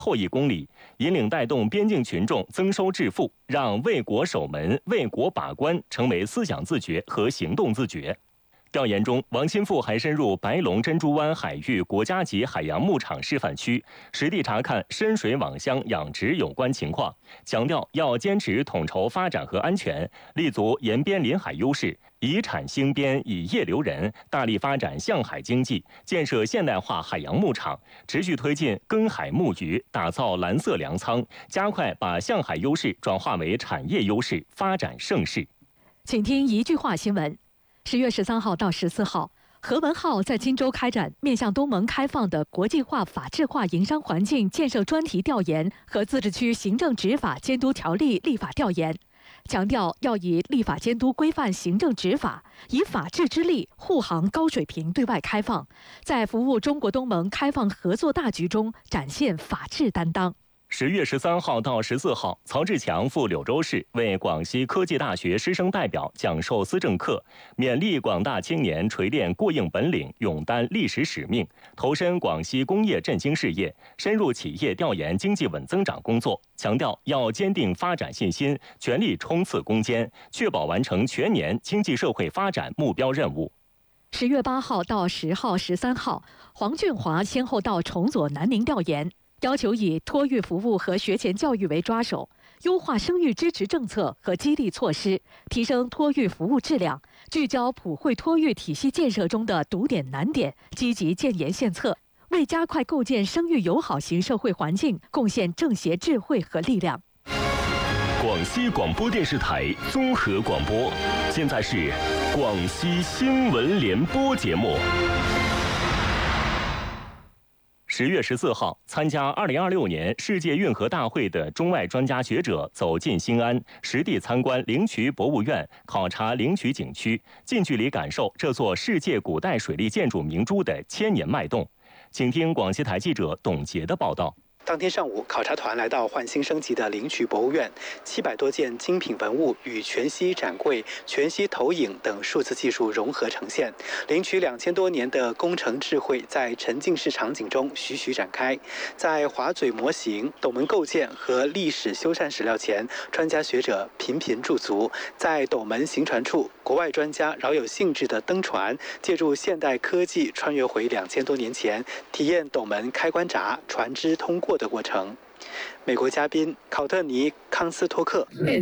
后1公里，引领带动边境群众增收致富，让为国守门、为国把关成为思想自觉和行动自觉。调研中，王亲富还深入白龙珍珠湾海域国家级海洋牧场示范区，实地查看深水网箱养殖有关情况，强调要坚持统筹发展和安全，立足沿边临海优势，以产兴边，以业留人，大力发展向海经济，建设现代化海洋牧场，持续推进耕海牧渔，打造蓝色粮仓，加快把向海优势转化为产业优势，发展盛世。 请听一句话新闻。10月13号到14号，何文浩在荆州开展面向东盟开放的国际化、法治化营商环境建设专题调研和自治区行政执法监督条例立法调研，强调要以立法监督规范行政执法，以法治之力护航高水平对外开放，在服务中国东盟开放合作大局中展现法治担当。 10月13号到14号，曹志强赴柳州市为广西科技大学师生代表讲授思政课，勉励广大青年锤炼过硬本领，勇担历史使命，投身广西工业振兴事业，深入企业调研经济稳增长工作，强调要坚定发展信心，全力冲刺攻坚，确保完成全年经济社会发展目标任务。 10月8号到10号、13号，黄俊华先后到崇左、南宁调研。要求以托育服务和学前教育为抓手，优化生育支持政策和激励措施，提升托育服务质量，聚焦普惠托育体系建设中的堵点难点，积极建言献策，为加快构建生育友好型社会环境贡献政协智慧和力量。 广西广播电视台综合广播，现在是广西新闻联播节目。10月14号，参加2026年世界运河大会的中外专家学者走进新安，实地参观灵渠博物院，考察灵渠景区，近距离感受这座世界古代水利建筑明珠的千年脉动。请听广西台记者董洁的报道。 当天上午，考察团来到焕新升级的灵渠博物院，700多件精品文物与全息展柜、全息投影等数字技术融合呈现。灵渠2000多年的工程智慧在沉浸式场景中徐徐展开。在滑嘴模型、斗门构建和历史修缮史料前，专家学者频频驻足。在斗门行船处，国外专家饶有兴致地登船，借助现代科技穿越回2000多年前，体验斗门开关闸、船只通过的过程。美国嘉宾考特尼·康斯托克， 这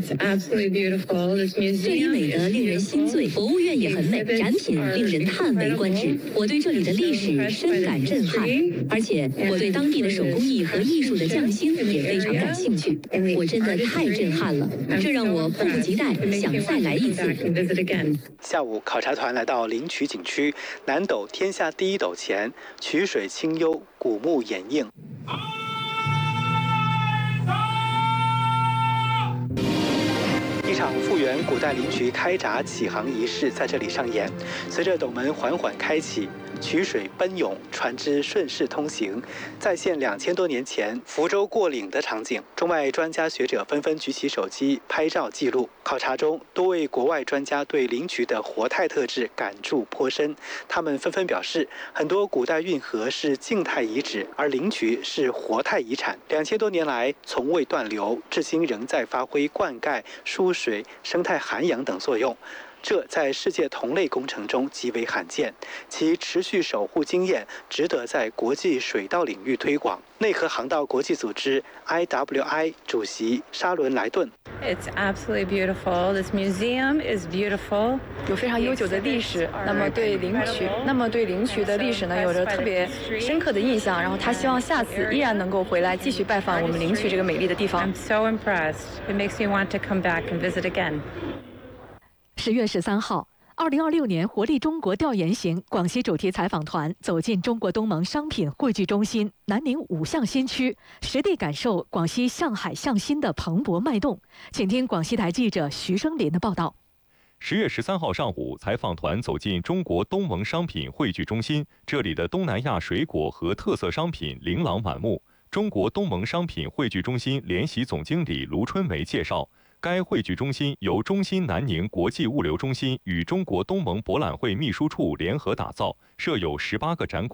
里美得令人心醉，博物院也很美，展品令人叹为观止。我对这里的历史深感震撼，而且我对当地的手工艺和艺术的匠心也非常感兴趣。我真的太震撼了，这让我迫不及待想再来一次。 下午，考察团来到灵渠景区，南斗天下第一斗前，曲水清幽，古木掩映。一场复原古代灵渠开闸启航仪式在这里上演。随着斗门缓缓开启，渠水奔涌，船只顺势通行，再现2000多年前福州过岭的场景。中外专家学者纷纷举起手机拍照记录。考察中，多位国外专家对灵渠的活态特质感触颇深。他们纷纷表示，很多古代运河是静态遗址，而灵渠是活态遗产。2000多年来从未断流，至今仍在发挥灌溉、输水、生态涵养等作用。这在世界同类工程中极为罕见，其持续守护经验值得在国际水道领域推广。内河航道国际组织 IWI 主席沙伦莱顿 It's absolutely beautiful. This museum is beautiful. 有非常悠久的历史，那么对灵渠的历史呢，有着特别深刻的印象。然后他希望下次依然能够回来继续拜访我们灵渠这个美丽的地方。 I'm so impressed. It makes me want to come back and visit again. 10月13号，2026年活力中国调研型广西主题采访团走进中国东盟商品汇聚中心南宁5项新区，实地感受广西向海向新的蓬勃脉动。请听广西台记者徐生林的报道。 10月13号上午，采访团走进中国东盟商品汇聚中心，这里的东南亚水果和特色商品琳琅满目。中国东盟商品汇聚中心联席总经理卢春梅介绍，该汇聚中心由中心南宁国际物流中心与中国东盟博览会秘书处联合打造，设有18个展馆，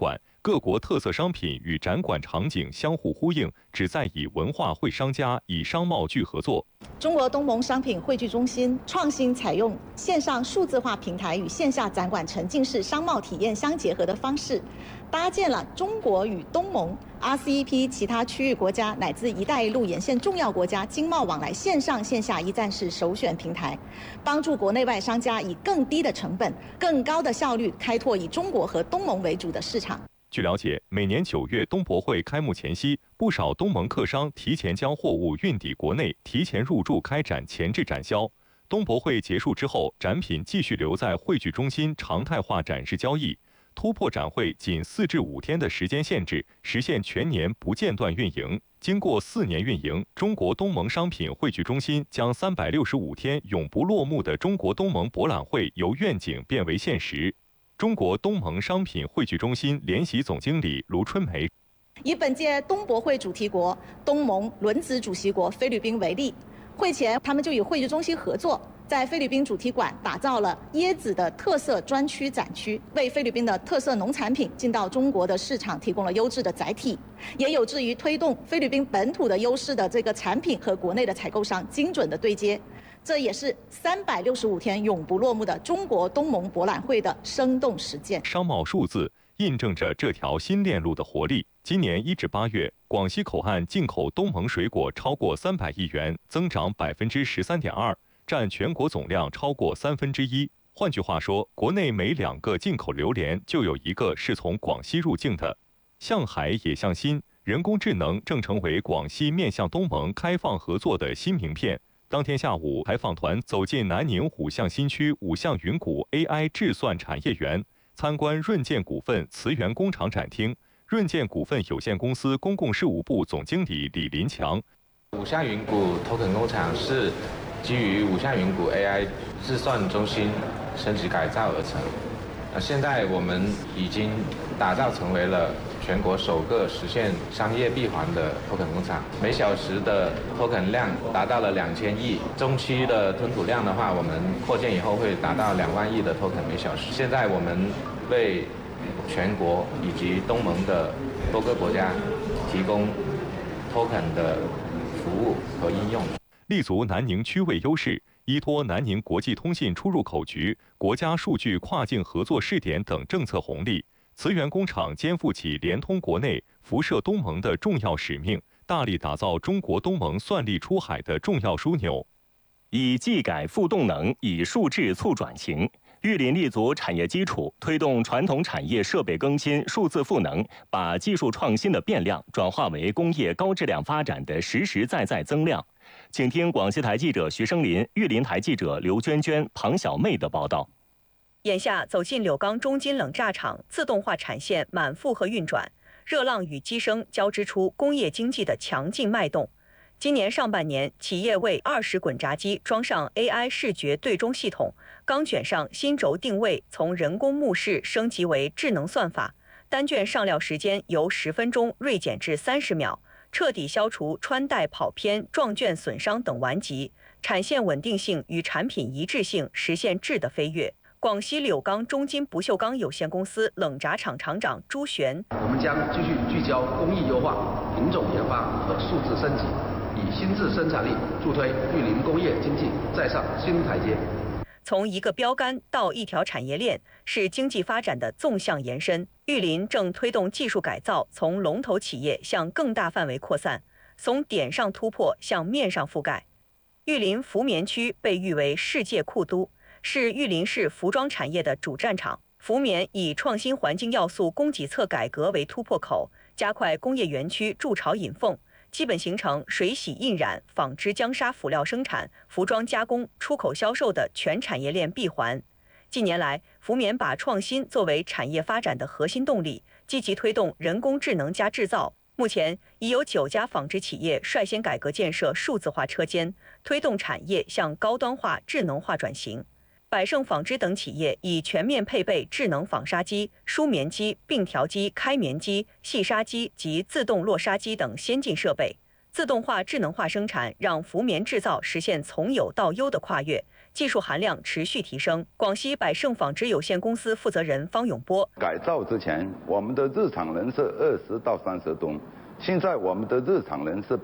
各国特色商品与展馆场景相互呼应，旨在以文化会商家，以商贸聚合作。 中国东盟商品汇聚中心创新采用线上数字化平台与线下展馆沉浸式商贸体验相结合的方式，搭建了中国与东盟、RCEP 其他区域国家乃至“一带一路”沿线重要国家经贸往来线上线下一站式首选平台，帮助国内外商家以更低的成本、更高的效率开拓以中国和东盟为主的市场。 据了解，每年9月东博会开幕前夕，不少东盟客商提前将货物运抵国内，提前入驻开展前置展销。东博会结束之后，展品继续留在汇聚中心常态化展示交易，突破展会仅4至5天的时间限制，实现全年不间断运营。经过4年运营，中国东盟商品汇聚中心将365天永不落幕的中国东盟博览会由愿景变为现实。中国东盟商品汇聚中心联席总经理卢春梅， 以本届东博会主题国东盟轮值主席国菲律宾为例，会前他们就与汇聚中心合作，在菲律宾主题馆打造了椰子的特色专区展区，为菲律宾的特色农产品进到中国的市场提供了优质的载体，也有志于推动菲律宾本土的优势的这个产品和国内的采购商精准的对接。这也是365天永不落幕的中国东盟博览会的生动实践。 商贸数字印证着这条新链路的活力。今年1至8月，广西口岸进口东盟水果超过300亿元，增长13.2%，占全国总量超过1/3。换句话说，国内每2个进口榴莲就有1个是从广西入境的。向海也向心，人工智能正成为广西面向东盟开放合作的新名片。当天下午，采访团走进南宁五象新区五象云谷 AI 智算产业园，参观润建股份磁源工厂展厅。润建股份有限公司公共事务部总经理李林强， 五象云谷 Token 工厂是基于五象云谷 AI 智算中心升级改造而成。现在我们已经打造成为了全国首个实现商业闭环的 Token 工厂，每小时的 Token 量达到了2000亿，中期的吞吐量的话，我们扩建以后会达到2万亿的 Token 每小时。现在我们为全国以及东盟的多个国家提供 Token 的服务和应用， 立足南宁区位优势，依托南宁国际通信出入口局、国家数据跨境合作试点等政策红利，磁源工厂肩负起联通国内、辐射东盟的重要使命，大力打造中国东盟算力出海的重要枢纽。 以技改赋动能，以数智促转型。玉林立足产业基础，推动传统产业设备更新、数字赋能，把技术创新的变量转化为工业高质量发展的实实在在增量。请听广西台记者徐生林、玉林台记者刘娟娟、庞小妹的报道。 眼下走进柳钢中金冷轧厂，自动化产线满负荷运转，热浪与机声交织出工业经济的强劲脉动。今年上半年，企业为20滚轧机装上 AI 视觉对中系统，钢卷上新轴定位从人工目视升级为智能算法，单卷上料时间由10分钟锐减至30秒，彻底消除穿戴跑偏、撞卷损伤等顽疾，产线稳定性与产品一致性实现质的飞跃。广西柳钢中金不锈钢有限公司冷轧厂厂长朱璇： 我们将继续聚焦工艺优化、品种研发和数字升级，以新质生产力助推玉林工业经济再上新台阶。 从一个标杆到一条产业链，是经济发展的纵向延伸。玉林正推动技术改造从龙头企业向更大范围扩散，从点上突破向面上覆盖。玉林福棉区被誉为世界库都，是玉林市服装产业的主战场。福棉以创新环境要素供给侧改革为突破口，加快工业园区筑巢引凤，基本形成水洗印染、纺织浆纱辅料生产、服装加工、出口销售的全产业链闭环。近年来，福棉把创新作为产业发展的核心动力，积极推动人工智能加制造。目前已有9家纺织企业率先改革建设数字化车间，推动产业向高端化、智能化转型。百盛纺织等企业已全面配备智能纺纱机、梳棉机、并条机、开棉机、细纱机及自动落纱机等先进设备。 自动化、智能化生产让福棉制造实现从有到优的跨越，技术含量持续提升。广西百盛纺织有限公司负责人方永波： 改造之前，我们的日产能是20到30吨，现在我们的日产能是